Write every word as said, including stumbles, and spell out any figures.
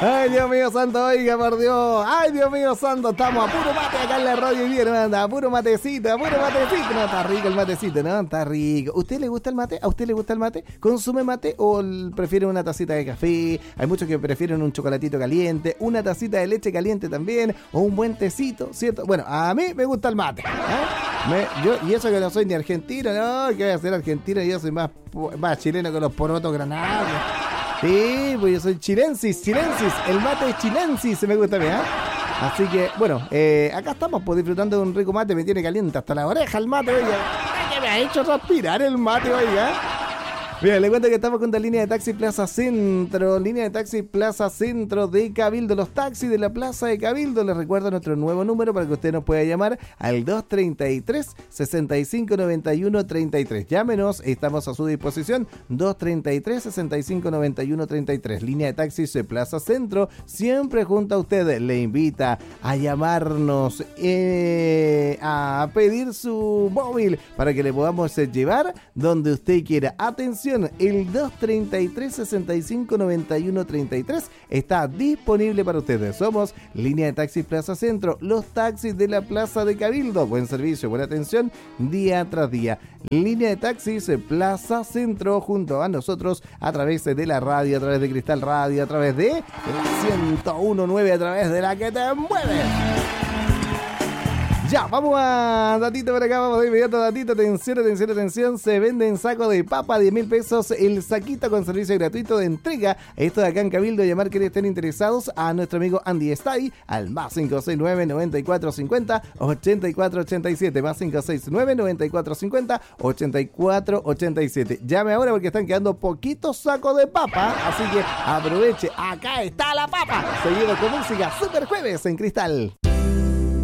Ay, Dios mío santo, oiga, por Dios. Ay, Dios mío santo, estamos a puro mate acá en la radio y bien, anda, a puro matecito, a puro matecito. No, está rico el matecito, ¿no? Está rico. ¿Usted le gusta el mate? ¿A usted le gusta el mate? ¿Consume mate o prefiere una tacita de café? Hay muchos que prefieren un chocolatito caliente, una tacita de leche caliente también, o un buen tecito, ¿cierto? Bueno, a mí me gusta el mate, ¿eh? Me, yo, y eso que no soy ni argentino, no, que voy a ser argentino, yo soy más, más chileno que los porotos granados. Sí, pues yo soy chilensis, chilensis, el mate es chilensis, me gusta bien, ¿eh? Así que, bueno, eh, acá estamos pues, disfrutando de un rico mate, me tiene caliente hasta la oreja el mate, oiga. ¿Qué me ha hecho respirar el mate, oiga? Bien, le cuento que estamos con la línea de taxi Plaza Centro, línea de taxi Plaza Centro de Cabildo, los taxis de la Plaza de Cabildo. Les recuerdo nuestro nuevo número para que usted nos pueda llamar al dos treinta y tres, sesenta y cinco noventa y uno treinta y tres. Llámenos, estamos a su disposición, dos treinta y tres, sesenta y cinco noventa y uno treinta y tres. Línea de taxis de Plaza Centro, siempre junto a usted. Le invita a llamarnos, eh, a pedir su móvil para que le podamos llevar donde usted quiera. Atención. El dos treinta y tres, sesenta y cinco noventa y uno treinta y tres está disponible para ustedes. Somos línea de taxis Plaza Centro, los taxis de la Plaza de Cabildo. Buen servicio, buena atención día tras día. Línea de taxis Plaza Centro junto a nosotros a través de la radio, a través de Cristal Radio, a través de ciento uno punto nueve, a través de la que te mueve. Ya, vamos a datito por acá, vamos de inmediato, datito, atención, atención, atención, se vende en saco de papa, diez mil pesos, el saquito con servicio gratuito de entrega, esto de acá en Cabildo, llamar que estén interesados a nuestro amigo Andy Stay, al más cinco seis nueve, noventa y cuatro cincuenta, ochenta y cuatro ochenta y siete, más cinco seis nueve, noventa y cuatro cincuenta, ochenta y cuatro ochenta y siete, llame ahora porque están quedando poquitos sacos de papa, así que aproveche, acá está la papa, seguido con música, Super Jueves en Cristal.